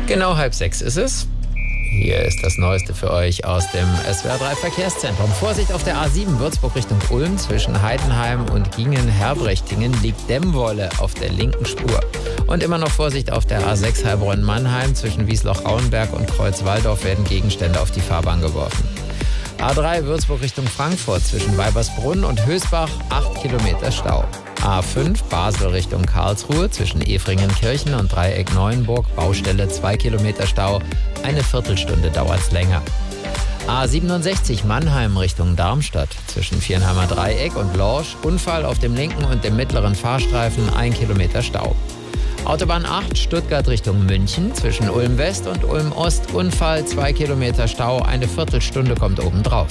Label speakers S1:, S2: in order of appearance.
S1: Genau 5:30 ist es. Hier ist das Neueste für euch aus dem SWR3 Verkehrszentrum. Vorsicht auf der A7 Würzburg Richtung Ulm. Zwischen Heidenheim und Gingen-Herbrechtingen liegt Dämmwolle auf der linken Spur. Und immer noch Vorsicht auf der A6 Heilbronn-Mannheim. Zwischen Wiesloch-Auenberg und Kreuz-Walldorf werden Gegenstände auf die Fahrbahn geworfen. A3 Würzburg Richtung Frankfurt. Zwischen Weibersbrunn und Hösbach 8 Kilometer Stau. A5 Basel Richtung Karlsruhe. Zwischen Efringenkirchen und Dreieck Neuenburg. Baustelle 2 Kilometer Stau. Eine Viertelstunde dauert es länger. A67 Mannheim Richtung Darmstadt. Zwischen Viernheimer Dreieck und Lorsch. Unfall auf dem linken und dem mittleren Fahrstreifen. 1 Kilometer Stau. Autobahn 8 Stuttgart Richtung München. Zwischen Ulm West und Ulm Ost. Unfall 2 Kilometer Stau. Eine Viertelstunde kommt obendrauf.